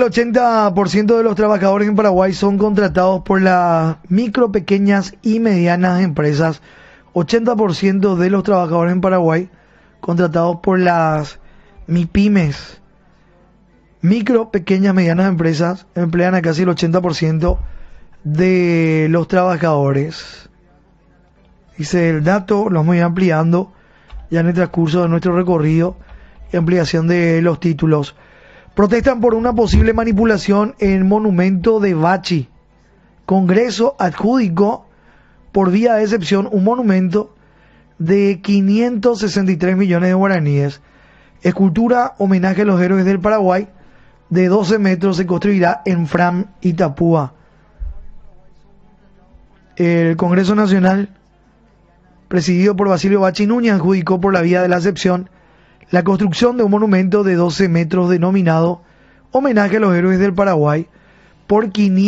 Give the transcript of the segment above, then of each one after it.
El 80% de los trabajadores en Paraguay son contratados por las micro, pequeñas y medianas empresas. 80% de los trabajadores en Paraguay contratados por las MIPYMES. Micro, pequeñas, medianas empresas emplean a casi el 80% de los trabajadores. Dice el dato, lo vamos a ir ampliando ya en el transcurso de nuestro recorrido y ampliación de los títulos. Protestan por una posible manipulación en monumento de Bachi. Congreso adjudicó por vía de excepción un monumento de 563 millones de guaraníes. Escultura homenaje a los héroes del Paraguay de 12 metros se construirá en Fram, Itapúa. El Congreso Nacional, presidido por Basilio Bachi Núñez, adjudicó por la vía de la excepción la construcción de un monumento de 12 metros denominado Homenaje a los Héroes del Paraguay por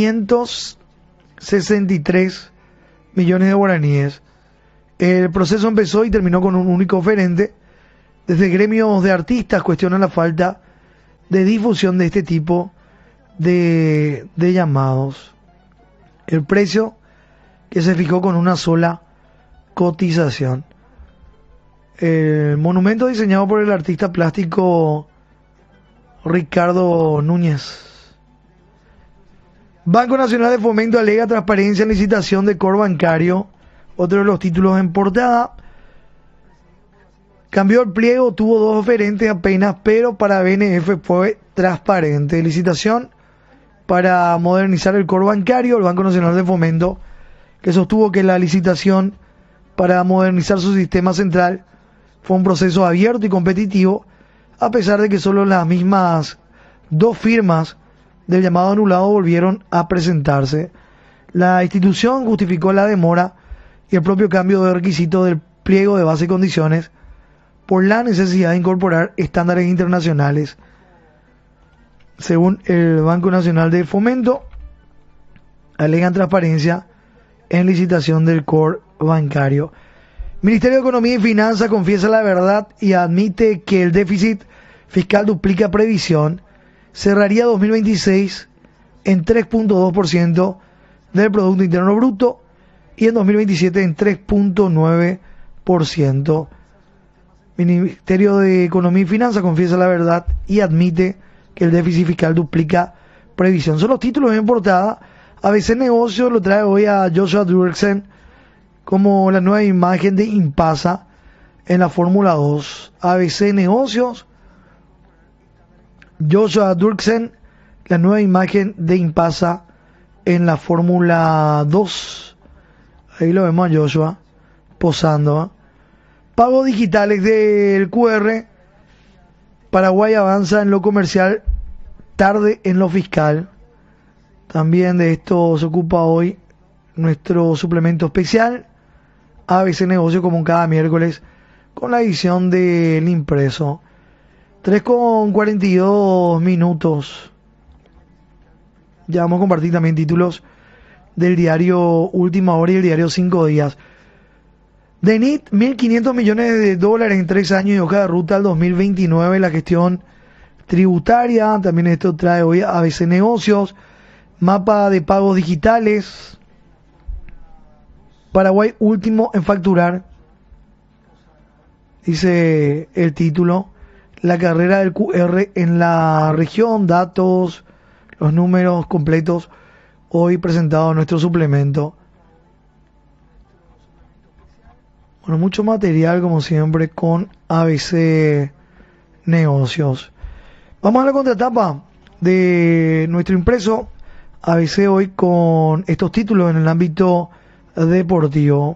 563 millones de guaraníes. El proceso empezó y terminó con un único oferente. Desde gremios de artistas cuestionan la falta de difusión de este tipo de llamados. El precio que se fijó con una sola cotización. El monumento diseñado por el artista plástico Ricardo Núñez. Banco Nacional de Fomento alega transparencia en licitación de core bancario. Otro de los títulos en portada. Cambió el pliego, tuvo dos oferentes apenas, pero para BNF fue transparente. Licitación para modernizar el core bancario. El Banco Nacional de Fomento, que sostuvo que la licitación para modernizar su sistema central fue un proceso abierto y competitivo, a pesar de que solo las mismas dos firmas del llamado anulado volvieron a presentarse. La institución justificó la demora y el propio cambio de requisito del pliego de base y condiciones por la necesidad de incorporar estándares internacionales. Según el Banco Nacional de Fomento, alegan transparencia en licitación del core bancario. Ministerio de Economía y Finanzas confiesa la verdad y admite que el déficit fiscal duplica previsión. Cerraría 2026 en 3.2% del Producto Interno Bruto y en 2027 en 3.9%. Ministerio de Economía y Finanzas confiesa la verdad y admite que el déficit fiscal duplica previsión. Son los títulos en portada. ABC Negocios lo trae hoy a Joshua Dirksen como la nueva imagen de Impasa en la Fórmula 2. ABC Negocios, Joshua Dirksen, la nueva imagen de Impasa en la Fórmula 2. Ahí lo vemos a Joshua posando. Pagos digitales del QR. Paraguay avanza en lo comercial, tarde en lo fiscal. También de esto se ocupa hoy nuestro suplemento especial ABC Negocio, como cada miércoles, con la edición del impreso. 3:42 minutos. Ya vamos a compartir también títulos del diario Última Hora y el diario 5 Días. DENIT, 1.500 millones de dólares en 3 años y hoja de ruta al 2029, la gestión tributaria. También esto trae hoy ABC Negocios. Mapa de pagos digitales. Paraguay último en facturar. Dice el título. La carrera del QR en la región. Datos, los números completos. Hoy presentado en nuestro suplemento. Bueno, mucho material como siempre con ABC Negocios. Vamos a la contratapa de nuestro impreso ABC hoy con estos títulos en el ámbito deportivo.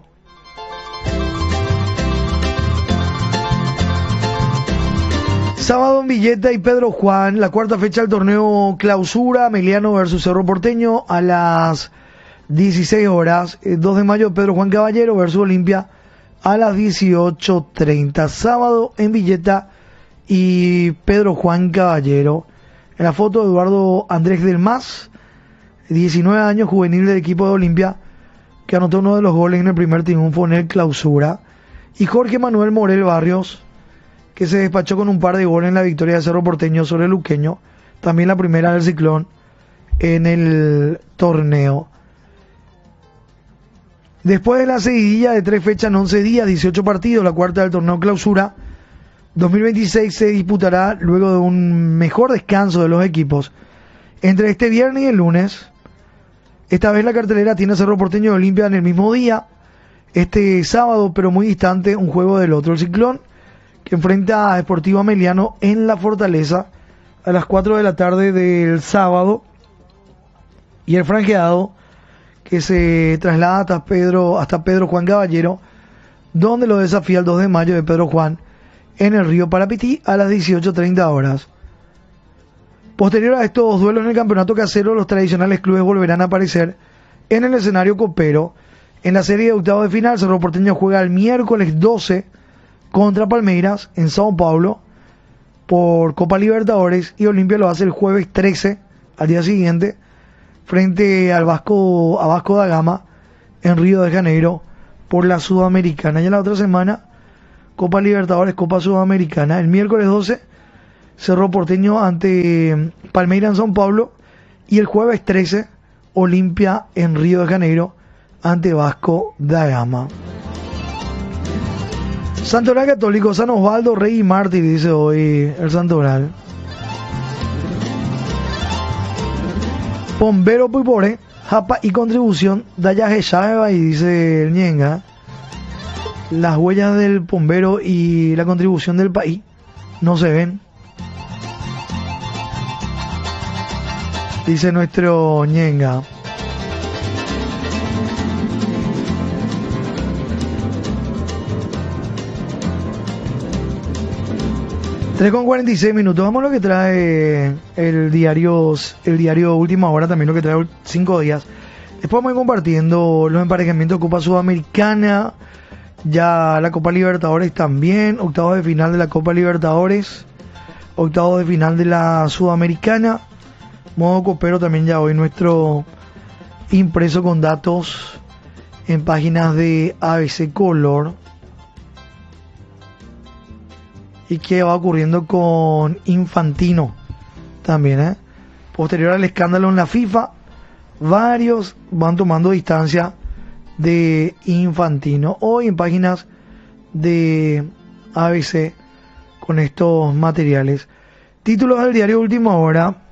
Sábado en Villeta y Pedro Juan, la cuarta fecha del torneo Clausura, Emiliano versus Cerro Porteño a las 16 horas. 2 de mayo, Pedro Juan Caballero versus Olimpia a las 18:30. Sábado en Villeta y Pedro Juan Caballero. En la foto, Eduardo Andrés del Mas, 19 años, juvenil del equipo de Olimpia, que anotó uno de los goles en el primer triunfo en el Clausura. Y Jorge Manuel Morel Barrios, que se despachó con un par de goles en la victoria de Cerro Porteño sobre el Luqueño, también la primera del Ciclón en el torneo. Después de la seguidilla de 3 fechas en 11 días, 18 partidos, la cuarta del torneo Clausura 2026 se disputará luego de un mejor descanso de los equipos entre este viernes y el lunes. Esta vez la cartelera tiene a Cerro Porteño y Olimpia en el mismo día. Este sábado, pero muy distante, un juego del otro. El Ciclón, que enfrenta a Deportivo Ameliano en la Fortaleza a las 4 de la tarde del sábado. Y el Franqueado, que se traslada hasta Pedro Juan Caballero, donde lo desafía el 2 de mayo de Pedro Juan en el Río Parapití a las 18:30 horas. Posterior a estos duelos en el campeonato casero, los tradicionales clubes volverán a aparecer en el escenario copero. En la serie de octavos de final, Cerro Porteño juega el miércoles 12 contra Palmeiras en Sao Paulo por Copa Libertadores, y Olimpia lo hace el jueves 13 al día siguiente frente a Vasco da Gama en Río de Janeiro por la Sudamericana. Y la otra semana, Copa Libertadores, Copa Sudamericana. El miércoles 12, Cerro Porteño ante Palmeiras en São Paulo, y el jueves 13, Olimpia en Río de Janeiro ante Vasco da Gama. Santoral Católico, San Osvaldo, Rey y Mártir, dice hoy el Santoral. Bombero Puipore, Japa y contribución Dayaje Chávez, y dice el Ñenga. Las huellas del bombero y la contribución del país no se ven, dice nuestro Ñenga. Tres con 46 minutos. Vamos a lo que trae el diario Última Hora, también lo que trae 5 días. Después vamos a ir compartiendo los emparejamientos de Copa Sudamericana, ya la Copa Libertadores también, octavos de final de la Copa Libertadores, octavos de final de la Sudamericana, modo copero también ya hoy nuestro impreso con datos en páginas de ABC Color. Y qué va ocurriendo con Infantino también, Posterior al escándalo en la FIFA, varios van tomando distancia de Infantino. Hoy en páginas de ABC con estos materiales. Títulos del diario Última Hora.